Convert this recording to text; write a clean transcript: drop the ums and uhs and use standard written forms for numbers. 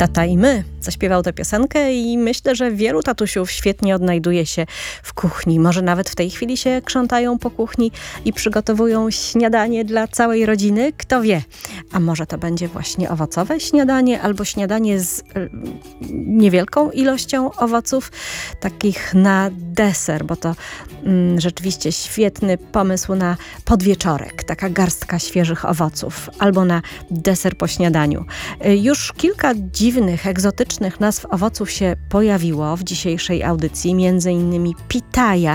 Tata i my zaśpiewał tę piosenkę i myślę, że wielu tatusiów świetnie odnajduje się w kuchni. Może nawet w tej chwili się krzątają po kuchni i przygotowują śniadanie dla całej rodziny. Kto wie? A może to będzie właśnie owocowe śniadanie albo śniadanie z niewielką ilością owoców, takich na deser, bo to rzeczywiście świetny pomysł na podwieczorek. Taka garstka świeżych owoców albo na deser po śniadaniu. Już kilka dziwnych, egzotycznych nazw owoców się pojawiło w dzisiejszej audycji, między innymi pitaja,